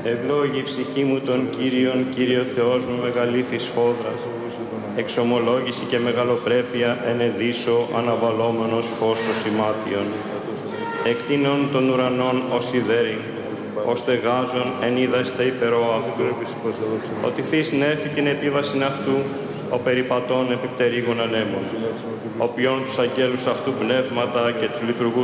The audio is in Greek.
Ευλόγη η ψυχή μου τον Κύριον, Κύριο Θεός μου, μεγαλήθη σφόδρα. Εξομολόγηση και μεγαλοπρέπεια ενεδίσω, αναβαλόμενος φως ημάτιον. Εκτείνων των ουρανών ως ιδέρη, ως στεγάζων εν είδαστε υπερό αυτού. Ότι θείς νέφη την επίβασιν αυτού, ο περιπατών επιπτερίγων ανέμων. Ο ποιόν τους αγγέλους αυτού πνεύματα και τους λειτουργούς